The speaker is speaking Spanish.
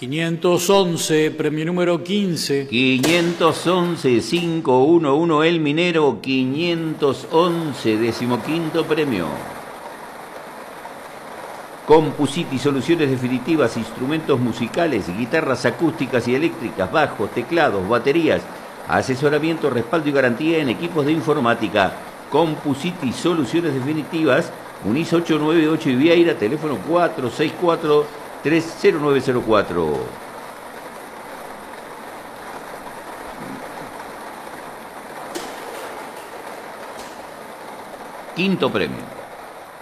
511, premio número 15. 511, 511, El Minero, 511, 15º premio. Compusiti, soluciones definitivas, instrumentos musicales, guitarras acústicas y eléctricas, bajos, teclados, baterías, asesoramiento, respaldo y garantía en equipos de informática. Compusiti, soluciones definitivas, Unís 898 y Vieira, teléfono 464-30904. Quinto premio.